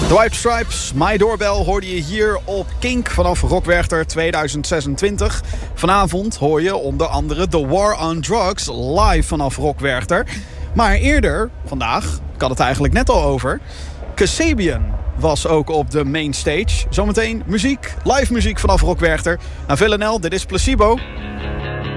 The White Stripes, My Doorbell hoorde je hier op Kink vanaf Rock Werchter 2026. Vanavond hoor je onder andere The War on Drugs live vanaf Rock Werchter. Maar eerder, vandaag, ik had het eigenlijk net al over, Kasabian was ook op de main stage. Zometeen muziek, live muziek vanaf Rock Werchter. Naar Villanelle, dit is Placebo.